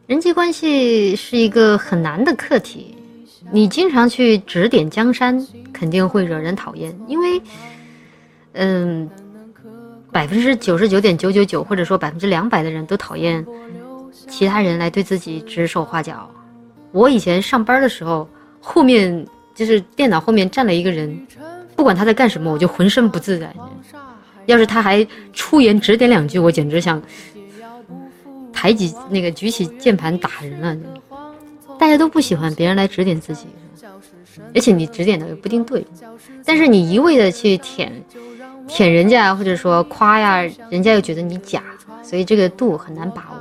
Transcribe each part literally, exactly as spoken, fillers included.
人际关系是一个很难的课题，你经常去指点江山，肯定会惹人讨厌，因为，嗯，百分之九十九点九九九，或者说百分之两百的人都讨厌其他人来对自己指手画脚。我以前上班的时候，后面就是电脑后面站了一个人，不管他在干什么，我就浑身不自在。要是他还出言指点两句，我简直想抬起那个举起键盘打人了。大家都不喜欢别人来指点自己，而且你指点的也不一定对，但是你一味的去舔舔人家或者说夸呀，人家又觉得你假，所以这个度很难把握。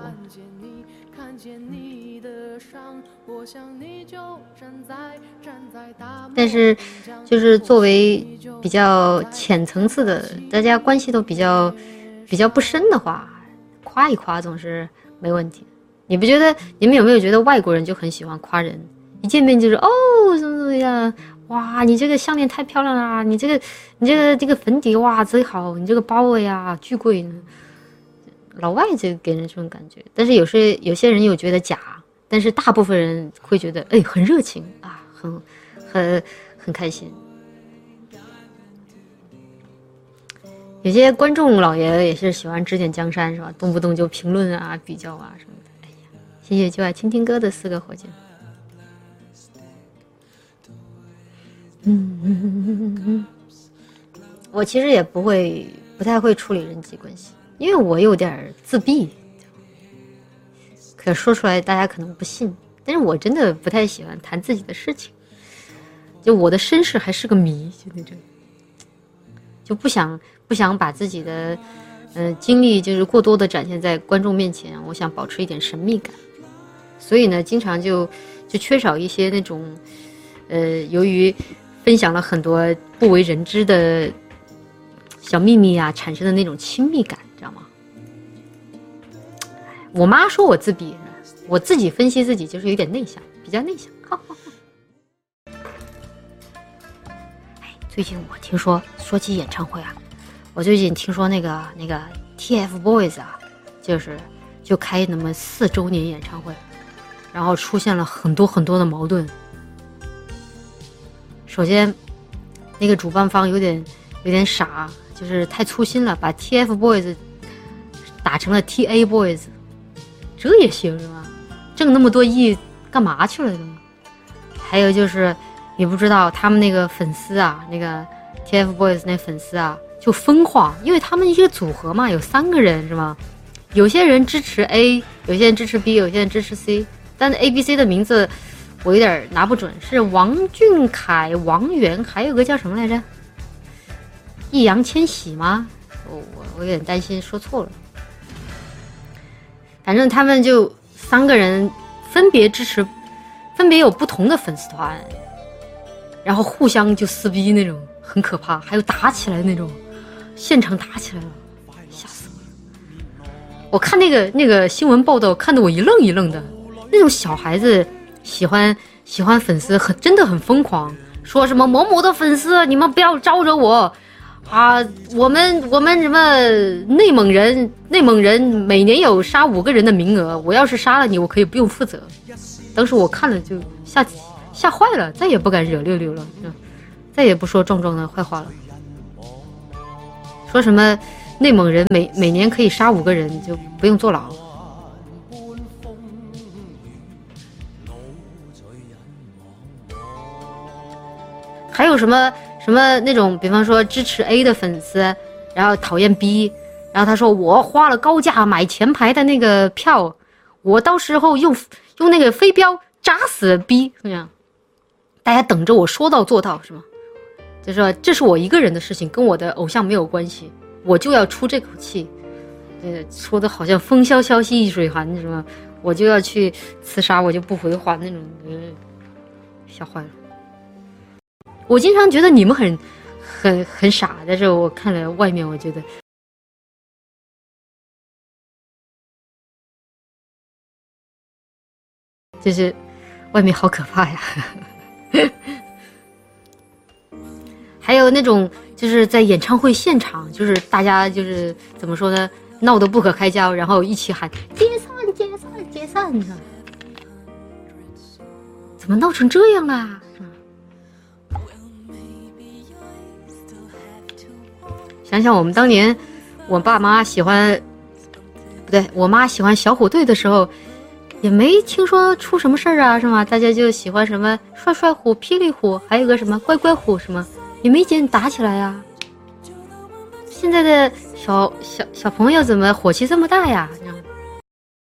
但是就是作为比较浅层次的，大家关系都比较比较不深的话，夸一夸总是没问题。你不觉得你们有没有觉得外国人就很喜欢夸人，一见面就是哦怎么怎么样，哇你这个项链太漂亮了，你这个你这个这个粉底哇贼好，你这个包呀巨贵呢。老外就给人这种感觉，但是有些有些人又觉得假，但是大部分人会觉得哎很热情啊，很很很开心。有些观众老爷也是喜欢指点江山是吧，动不动就评论啊比较啊什么的。哎呀，谢谢就爱听听歌的四个火箭。嗯嗯嗯嗯，我其实也不会不太会处理人际关系，因为我有点自闭，可说出来大家可能不信，但是我真的不太喜欢谈自己的事情，就我的身世还是个谜，就那种，就不想不想把自己的呃经历就是过多的展现在观众面前，我想保持一点神秘感，所以呢，经常就就缺少一些那种呃，由于分享了很多不为人知的小秘密啊，产生的那种亲密感，知道吗？我妈说我自闭，我自己分析自己就是有点内向，比较内向。哈哈哈。哎，最近我听说，说起演唱会啊，我最近听说那个那个 T F Boys 啊，就是就开那么四周年演唱会，然后出现了很多很多的矛盾。首先，那个主办方有点有点傻，就是太粗心了，把 T F Boys 打成了 T A Boys， 这也行是吧？挣那么多亿干嘛去了呢？还有就是，你不知道他们那个粉丝啊，那个 T F Boys 那粉丝啊，就疯狂，因为他们一个组合嘛，有三个人是吗？有些人支持 A， 有些人支持 B， 有些人支持 C， 但 A、B、C 的名字我有点拿不准，是王俊凯、王源，还有个叫什么来着？易烊千玺吗？我我我有点担心说错了。反正他们就三个人分别支持，分别有不同的粉丝团，然后互相就撕逼那种，很可怕，还有打起来那种，现场打起来了，吓死我了！我看那个那个新闻报道，看得我一愣一愣的，那种小孩子喜欢喜欢粉丝很真的很疯狂，说什么某某的粉丝你们不要招惹我啊，我们我们什么内蒙人内蒙人每年有杀五个人的名额，我要是杀了你我可以不用负责。当时我看了就吓吓坏了，再也不敢惹六六了，再也不说壮壮的坏话了。说什么内蒙人每每年可以杀五个人就不用坐牢。还有什么什么那种，比方说支持 A 的粉丝，然后讨厌 B， 然后他说我花了高价买前排的那个票，我到时候用用那个飞镖扎死 B， 这样，大家等着我说到做到是吗？就说这是我一个人的事情，跟我的偶像没有关系，我就要出这口气，呃，说的好像风萧萧兮易水寒是吗？我就要去刺杀，我就不回还那种，呃，吓坏了。我经常觉得你们很很很傻，但是我看了外面，我觉得就是外面好可怕呀。还有那种就是在演唱会现场，就是大家就是怎么说呢，闹得不可开交，然后一起喊解散解散解散， 怎么闹成这样啦？是吧？想想我们当年，我爸妈喜欢，不对，我妈喜欢小虎队的时候，也没听说出什么事儿啊，是吗？大家就喜欢什么帅帅虎、霹雳虎，还有个什么乖乖虎，什么也没见打起来呀。现在的小小小朋友怎么火气这么大呀？